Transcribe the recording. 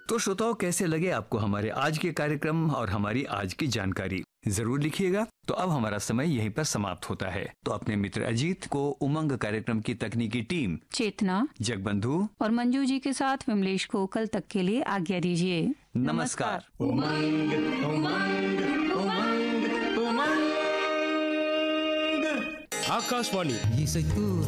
तो श्रोताओं, कैसे लगे आपको हमारे आज के कार्यक्रम और हमारी आज की जानकारी? जरूर लिखिएगा। तो अब हमारा समय यहीं पर समाप्त होता है। तो अपने मित्र अजीत को, उमंग कार्यक्रम की तकनीकी टीम, चेतना, जगबंधु और मंजू जी के साथ विमलेश को कल तक के लिए आज्ञा दीजिए। नमस्कार। उमंग उमंग उमंग उमंग। आकाशवाणी